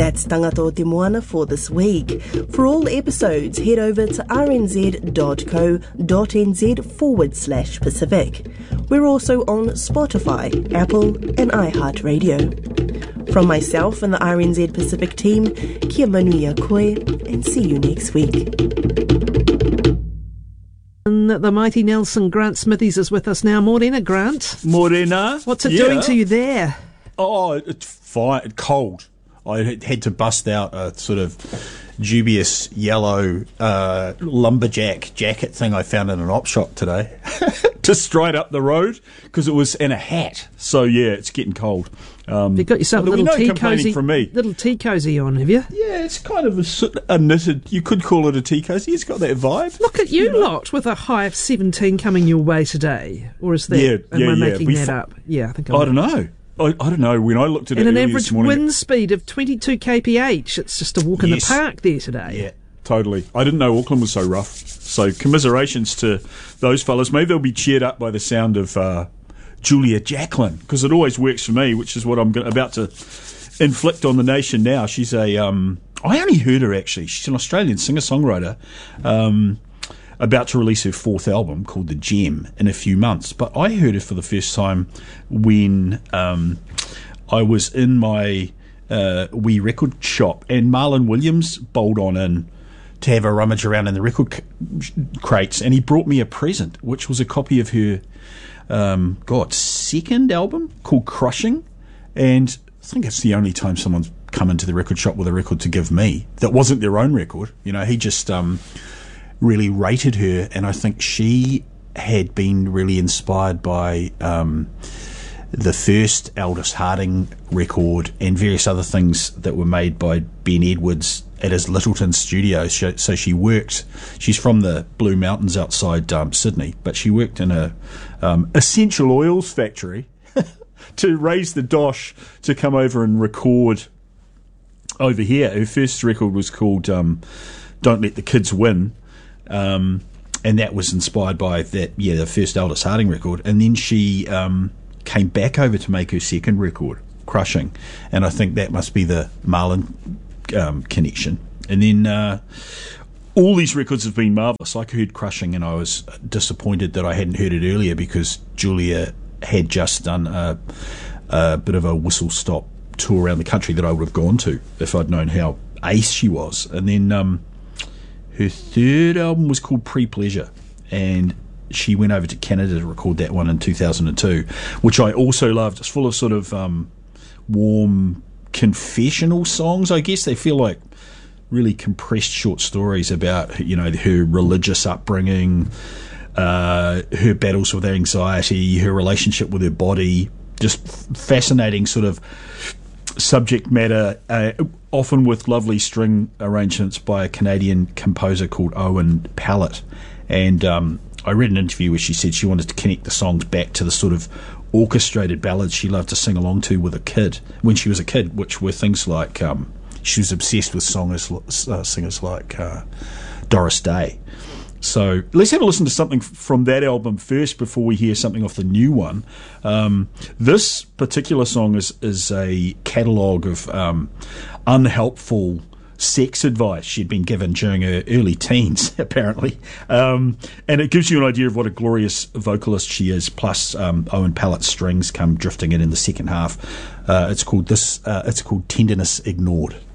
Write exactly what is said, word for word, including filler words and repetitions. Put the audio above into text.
That's Tangata o Te Moana for this week. For all episodes, head over to rnz.co.nz forward slash Pacific. We're also on Spotify, Apple and iHeartRadio. From myself and the R N Z Pacific team, kia manuia koe, and see you next week. And the mighty Nelson Grant Smithies is with us now. Morena, Grant. Morena. What's it yeah. doing to you there? Oh, it's fine. Cold. I had to bust out a sort of dubious yellow uh, lumberjack jacket thing I found in an op shop today to stride up the road because it was in a hat. So yeah, it's getting cold. Um, You've got yourself a little no tea complaining cozy, from me. little tea cozy on, have you? Yeah, it's kind of a, a knitted. You could call it a tea cozy. It's got that vibe. Look at you, you know? lot with a high of seventeen coming your way today, or is that? Yeah, am yeah, I yeah. making We that f- up? Yeah, I think I I'm don't know. I, I don't know. When I looked at and it an earlier average this morning, wind speed of twenty-two kph. It's just a walk in Yes. the park there today. Yeah, totally. I didn't know Auckland was so rough. So commiserations to those fellas. Maybe they'll be cheered up by the sound of uh, Julia Jacklin, because it always works for me, which is what I'm go- about to inflict on the nation now. She's a... Um, I only heard her, actually. She's an Australian singer-songwriter um, about to release her fourth album called The Gem in a few months. But I heard her for the first time when um, I was in my uh, wee record shop, and Marlon Williams bowled on in to have a rummage around in the record c- crates, and he brought me a present, which was a copy of her um, God, second album called Crushing. And I think it's the only time someone's come into the record shop with a record to give me that wasn't their own record. You know, he just um, really rated her, and I think she had been really inspired by um, the first Aldous Harding record and various other things that were made by Ben Edwards at his Littleton studio. So she worked, she's from the Blue Mountains outside um, Sydney, but she worked in a um, essential oils factory to raise the dosh to come over and record over here. Her first record was called um, Don't Let the Kids Win, um, and that was inspired by that, yeah, the first Aldous Harding record. And then she um, came back over to make her second record, Crushing, and I think that must be the Marlon um, connection. And then uh, all these records have been marvellous. I heard Crushing and I was disappointed that I hadn't heard it earlier, because Julia had just done a, a bit of a whistle-stop tour around the country that I would have gone to if I'd known how ace she was. And then um, her third album was called Pre-Pleasure, and she went over to Canada to record that one in two thousand two, which I also loved. It's full of sort of um, warm confessional songs, I guess. They feel like really compressed short stories about, you know, her religious upbringing, uh, her battles with anxiety, her relationship with her body, just fascinating sort of subject matter, uh, often with lovely string arrangements by a Canadian composer called Owen Pallett. And um, I read an interview where she said she wanted to connect the songs back to the sort of orchestrated ballads she loved to sing along to with a kid when she was a kid, which were things like um, she was obsessed with songers, uh, singers like uh, Doris Day. So let's have a listen to something from that album first before we hear something off the new one. Um, this particular song is, is a catalogue of um, unhelpful sex advice she'd been given during her early teens, apparently. Um, and it gives you an idea of what a glorious vocalist she is, plus um, Owen Pallett's strings come drifting in in the second half. Uh, it's called this. Uh, it's called Tenderness Ignored.